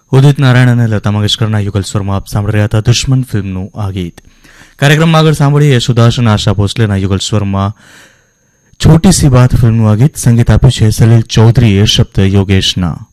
ઉદિત નારાયણ અને લતા મંગેશકરના યુગલ સ્વરમાં આપ સાંભળી રહ્યા હતા દુશ્મન ફિલ્મનું આ ગીત. કાર્યક્રમમાં આગળ સાંભળીએ યશુદાસ અને આશા ભોસલેના યુગલ સ્વરમાં છોટી સી બાત ફિલ્મનું આ ગીત. સંગીત આપ્યું છે સલીલ ચૌધરીએ, શબ્દ યોગેશના.